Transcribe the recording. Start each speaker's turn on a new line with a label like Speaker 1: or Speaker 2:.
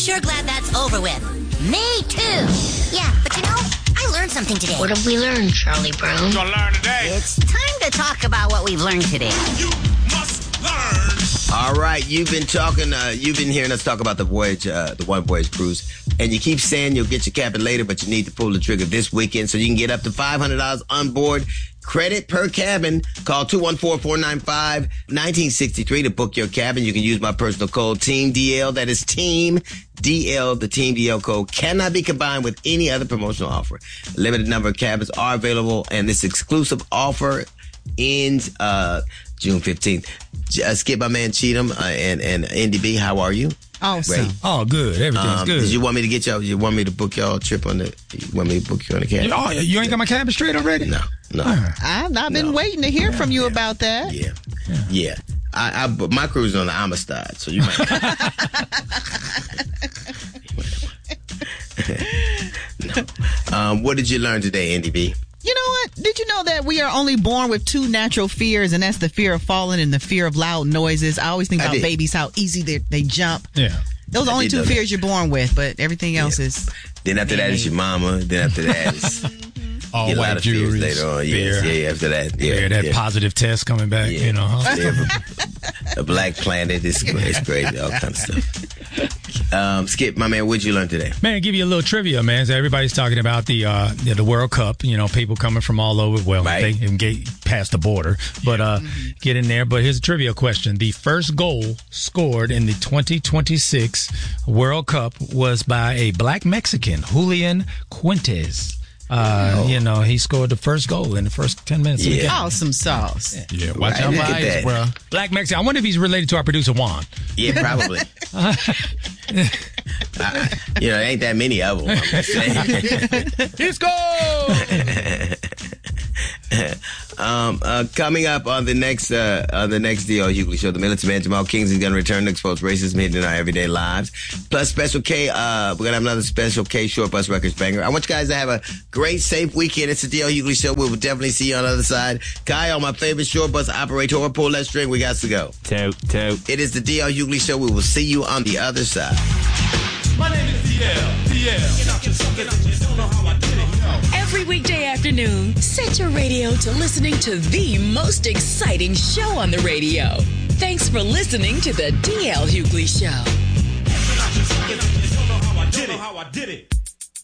Speaker 1: Sure glad that's over with. Me too. Yeah, but I learned something today.
Speaker 2: What have we learned, Charlie Brown?
Speaker 3: You're gonna learn today.
Speaker 1: It's time to talk about what we've learned today.
Speaker 3: You must learn.
Speaker 4: All right, you've been hearing us talk about the voyage, the One Voyage cruise, and you keep saying you'll get your cabin later, but you need to pull the trigger this weekend so you can get up to $500 on board. Credit per cabin. Call 214-495-1963 to book your cabin. You can use my personal code, Team DL. That is Team DL. The Team DL code cannot be combined with any other promotional offer. A limited number of cabins are available, and this exclusive offer ends June 15th. Skip, my man Cheatham and NDB, how are you?
Speaker 5: Awesome.
Speaker 4: Great.
Speaker 5: Oh, good. Everything's good.
Speaker 4: Did you want me to get y'all? You want me to book y'all a trip on the? You want me to book you on the cabin?
Speaker 5: Oh, you ain't got my cabin straight already?
Speaker 4: No.
Speaker 6: I've been waiting to hear from you about that.
Speaker 4: Yeah. I my cruise is on the Amistad, so you might. No. What did you learn today, NDB?
Speaker 6: You know what? Did you know that we are only born with two natural fears, and that's the fear of falling and the fear of loud noises? I always think about babies, how easy they jump.
Speaker 5: Yeah.
Speaker 6: Those are only two fears you're born with, but everything else is...
Speaker 4: Then after that is your mama. Then after that is...
Speaker 5: All
Speaker 4: get a lot
Speaker 5: white
Speaker 4: of fears
Speaker 5: jewelry.
Speaker 4: later on. Yeah, after that. Yeah,
Speaker 5: that positive test coming back, you know.
Speaker 4: A black planet. It's crazy. All kinds of stuff. Skip, my man, what'd you learn today?
Speaker 5: Man, give you a little trivia, man. So everybody's talking about the World Cup. You know, people coming from all over. Well, they can get past the border, but get in there. But here's a trivia question. The first goal scored in the 2026 World Cup was by a black Mexican, Julian Fuentes. You know, he scored the first goal in the first 10 minutes of the game.
Speaker 6: Awesome sauce.
Speaker 5: Yeah, watch out for eyes, bro. Black Mexican. I wonder if he's related to our producer, Juan.
Speaker 4: Yeah, probably. Ain't that many of them. I'm just saying.
Speaker 5: Let's go!
Speaker 4: Coming up on the next DL Hughley show, the military man Jamal Kings is going to return to expose racism hidden in our everyday lives. Plus, Special K, we're going to have another Special K Short Bus Records banger. I want you guys to have a great, safe weekend. It's the DL Hughley show. We will definitely see you on the other side. Kyle, my favorite short bus operator, pull that string. We got to go.
Speaker 7: Toot.
Speaker 4: It is the DL Hughley show. We will see you on the other side.
Speaker 3: My name is DL.
Speaker 8: Every weekday afternoon, set your radio to listening to the most exciting show on the radio. Thanks for listening to the DL Hughley Show.
Speaker 3: You know how I did it.